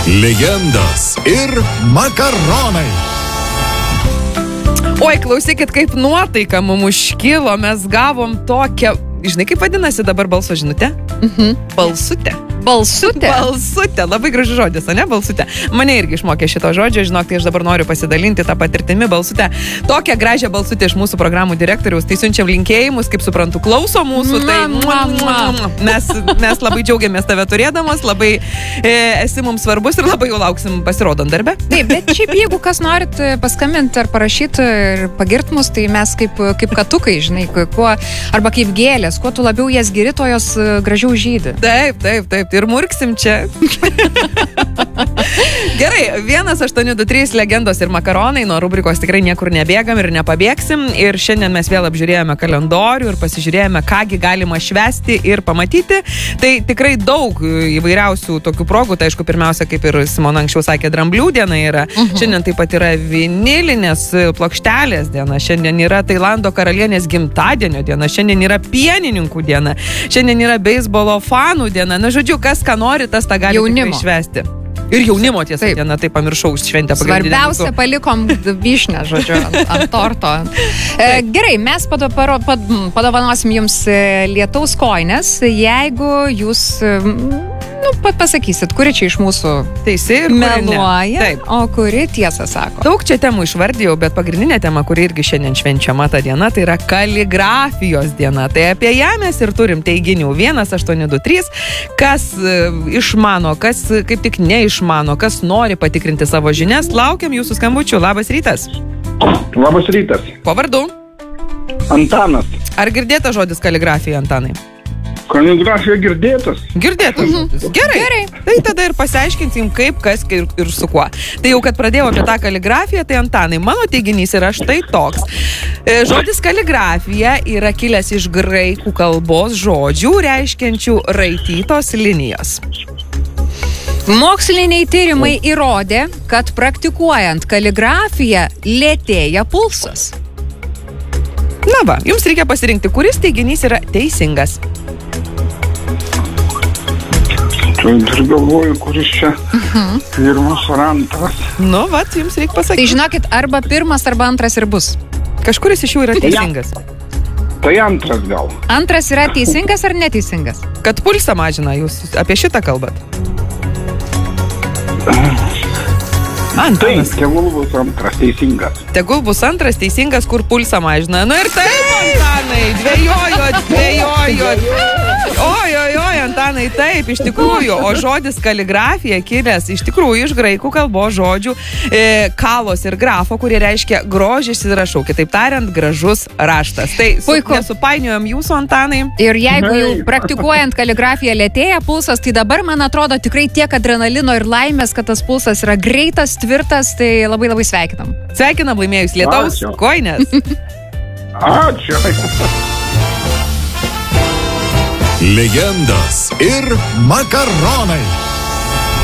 Legendos ir makaronai. Oi, klausykit, kaip nuotaika mums užkilo, mes gavom tokią, žinai, kaip vadinasi dabar balso žinutė? Balsutė. Balsutė? Balsutė, labai gražus žodis, ne? Balsutė. Mane irgi išmokė šito žodžio, žinok, tai aš dabar noriu pasidalinti tą patirtimi balsutę. Tokią gražią balsutę iš mūsų programų direktoriaus, tai siunčiam linkėjimus, kaip suprantu, klauso mūsų, tai mes labai džiaugiamės tave turėdamas, labai esi mums svarbus ir labai jau lauksim pasirodant darbe. Taip, bet šiaip jeigu kas norit paskambinti ar parašyti ir pagirt mus, tai mes kaip katukai, žinai, arba kaip gėlės, kuo tu labiau jas giri, to jos gražiau žydi. Taip. Ir murksim čia. Gerai, 1823 legendos ir makaronai, nuo rubrikos tikrai niekur nebėgam ir nepabėgsim. Ir šiandien mes vėl apžiūrėjome kalendorių ir pasižiūrėjome, kągi galima švęsti ir pamatyti. Tai tikrai daug įvairiausių tokių progų. Tai aišku, pirmiausia, kaip ir Simona anksčiau sakė, dramblių diena yra. Šiandien taip pat yra vinilinės plokštelės diena. Šiandien yra Tailando karalienės gimtadienio diena. Šiandien yra pienininkų diena. Šiandien yra beisbolo fanų diena. Na, žodžiu, kas ką nori, tas tą gali tikrai švęsti. Ir jaunimo tiesa diena, tai pamiršau šventę pagrindinę. Svarbiausia, palikom vyšnę, žodžiu, ant torto. Gerai, mes padovanosim jums lietaus kojines, jeigu jūs pasakysit, kuri čia iš mūsų teisi ir meluoja, o kuri tiesą sako. Daug čia temų išvardėjau, bet pagrindinė tema, kuri irgi šiandien švenčiama ta diena, tai yra kaligrafijos diena. Tai apie ją mes ir turim teiginių 1823, kas išmano, kas kaip tik neišmano, kas nori patikrinti savo žinias. Laukiam jūsų skambučių. Labas rytas. Labas rytas. Kuo vardu? Antanas. Ar girdėta žodis kaligrafija, Antanai? Kaligrafija girdėtas. Girdėtas žodis. Gerai. Tai tada ir pasiaiškinsim, kaip, kas ir su kuo. Tai jau, kad pradėjau apie tą kaligrafiją, tai Antanai, mano teiginys yra štai toks. Žodis kaligrafija yra kilęs iš graikų kalbos žodžių, reiškiančių raitytos linijos. Moksliniai tyrimai įrodė, kad praktikuojant kaligrafiją lėtėja pulsas. Na va, jums reikia pasirinkti, kuris teiginys yra teisingas. Tai ir galvoju, kuris čia pirmas ar antras. Nu, vat, jums reikia pasakyti. Tai žinokit, arba pirmas, arba antras ir bus. Kažkuris iš jų yra teisingas. Tai antras gal. Antras yra teisingas ar neteisingas? Kad pulsą mažina, jūs apie šitą kalbat. Taip, tegul bus antras teisingas. Tegul bus antras teisingas, kur pulsą mažina. Nu ir taip, Antanai, dvejojot. Oi, Antanai, taip, iš tikrųjų. O žodis kaligrafija kilęs iš tikrųjų iš graikų kalbos žodžių kalos ir grafo, kurie reiškia grožis ir rašau. Kitaip tariant, gražus raštas. Tai nesupainiojom jūsų, Antanai. Ir jeigu jau praktikuojant kaligrafiją lėtėja pulsas, tai dabar, man atrodo, tikrai tiek adrenalino ir laimės, kad tas pulsas yra greitas, tvirtas, tai labai labai sveikinam. Sveikinam laimėjus lietaus kojines. Ačiū. Legendos ir makaronai.